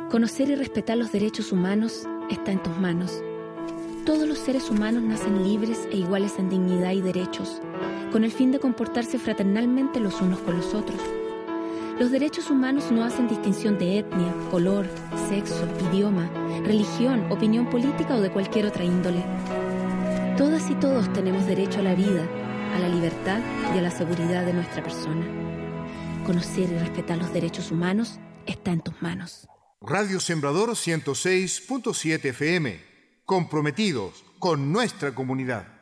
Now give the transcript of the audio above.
Conocer y respetar los derechos humanos está en tus manos. Todos los seres humanos nacen libres e iguales en dignidad y derechos, con el fin de comportarse fraternalmente los unos con los otros. Los derechos humanos no hacen distinción de etnia, color, sexo, idioma, religión, opinión política o de cualquier otra índole. Todas y todos tenemos derecho a la vida, a la libertad y a la seguridad de nuestra persona. Conocer y respetar los derechos humanos está en tus manos. Radio Sembrador 106.7 FM, comprometidos con nuestra comunidad.